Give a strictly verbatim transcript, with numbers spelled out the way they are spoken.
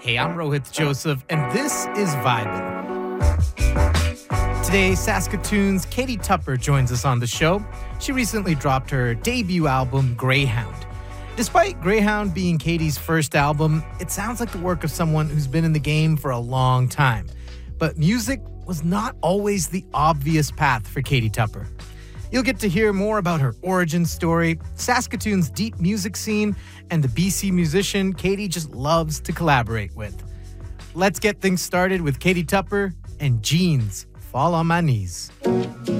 Hey, I'm Rohit Joseph, and this is Vibin'. Today, Saskatoon's Katie Tupper joins us on the show. She recently dropped her debut album, Greyhound. Despite Greyhound being Katie's first album, it sounds like the work of someone who's been in the game for a long time. But music was not always the obvious path for Katie Tupper. You'll get to hear more about her origin story, Saskatoon's deep music scene, and the B C musician Katie just loves to collaborate with. Let's get things started with Katie Tupper and Jeans, Fall on My Knees.